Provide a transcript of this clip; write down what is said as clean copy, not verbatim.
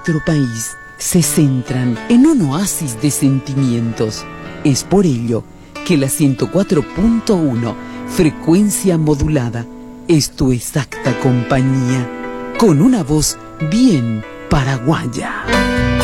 nuestro país se centran en un oasis de sentimientos. Es por ello que la 104.1, frecuencia modulada, es tu exacta compañía, con una voz bien paraguaya.